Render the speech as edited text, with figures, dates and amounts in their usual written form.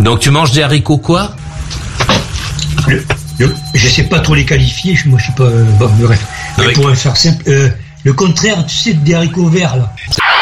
Donc tu manges des haricots quoi? Je sais pas trop les qualifier, je suis pas... bref. Mais pour faire simple, le contraire, tu sais, des haricots verts, là.